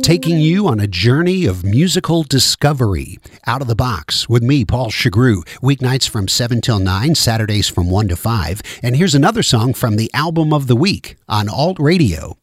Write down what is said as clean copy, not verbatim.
taking you on a journey of musical discovery. Out of the Box with me, Paul Chagru, weeknights from 7 till 9, Saturdays from 1 to 5. And here's another song from the Album of the Week on Alt Radio.